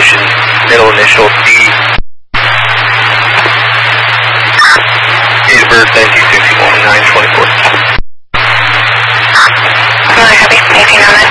position, middle initial D. Date of birth 1961, 9/24.